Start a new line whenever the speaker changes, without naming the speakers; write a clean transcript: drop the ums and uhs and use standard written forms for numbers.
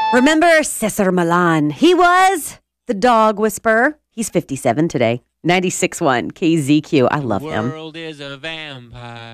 Remember Cesar Millan? He was the dog whisperer. He's 57 today. 96.1 KZQ. I love him.
The world is a vampire.